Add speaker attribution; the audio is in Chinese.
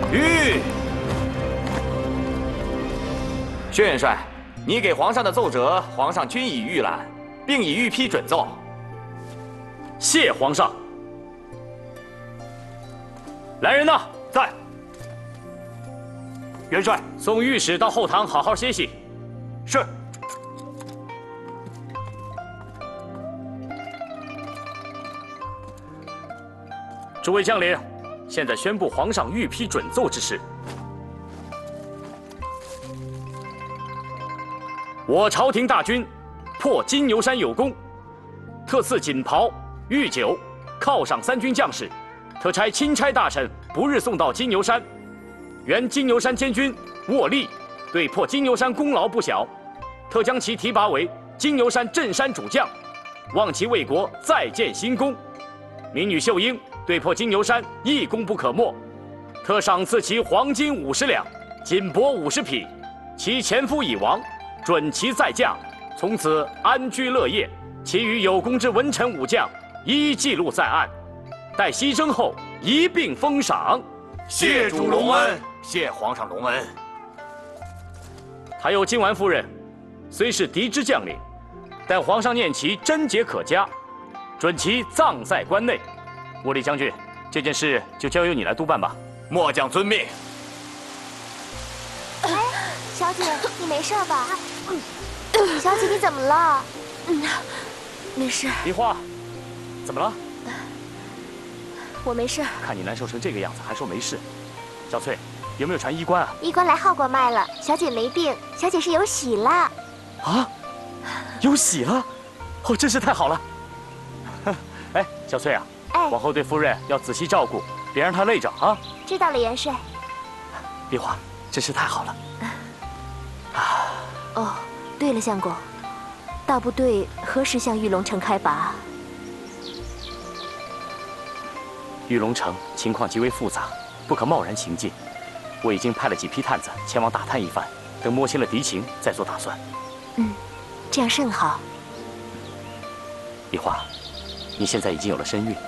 Speaker 1: 谕。薛元帅，你给皇上的奏折，皇上均已预览，并已御批准奏。
Speaker 2: 谢皇上。来人呐，
Speaker 1: 在。元帅，
Speaker 2: 送御史到后堂好好歇息。
Speaker 1: 是。
Speaker 2: 诸位将领，现在宣布皇上御批准奏之事。我朝廷大军破金牛山有功，特赐锦袍、御酒，犒赏3军将士，特差钦差大臣不日送到金牛山。原金牛山监军沃利对破金牛山功劳不小，特将其提拔为金牛山镇山主将，望其为国再建新功。民女秀英对破金牛山亦功不可没，特赏赐其黄金50两，锦帛50匹。其前夫已亡，准其再嫁，从此安居乐业。其余有功之文臣武将，一一记录在案，待牺牲后一并封赏。
Speaker 1: 谢主隆恩，谢皇上隆恩。
Speaker 2: 还有金丸夫人，虽是嫡支将领，但皇上念其贞洁可嘉，准其葬在关内。沃利将军，这件事就交由你来督办吧。
Speaker 1: 末将遵命。
Speaker 3: 哎，小姐，你没事吧？小姐，你怎么了？
Speaker 4: 没事。
Speaker 2: 梨花，怎么了？
Speaker 4: 我没事。
Speaker 2: 看你难受成这个样子，还说没事。小翠，有没有传医官啊？
Speaker 3: 医官来号过脉了，小姐没病，小姐是有喜了。
Speaker 2: 啊，有喜了？哦，真是太好了。哎，小翠啊，往后对夫人要仔细照顾，别让她累着啊。
Speaker 3: 知道了，元帅。
Speaker 2: 梨花，真是太好了。
Speaker 4: 哦，对了，相公，大部队何时向玉龙城开拔？
Speaker 2: 玉龙城情况极为复杂，不可贸然行进。我已经派了几批探子前往打探一番，等摸清了敌情再做打算。
Speaker 4: 这样甚好。
Speaker 2: 梨花，你现在已经有了身孕，